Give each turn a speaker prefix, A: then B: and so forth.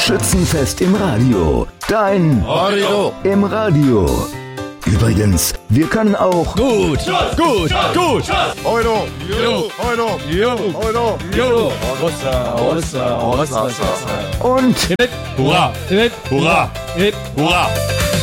A: Schützenfest im Radio. Dein
B: Radio
A: im Radio. Übrigens, wir können auch
B: gut. Euro,
A: und
B: hurra, hurra, hurra.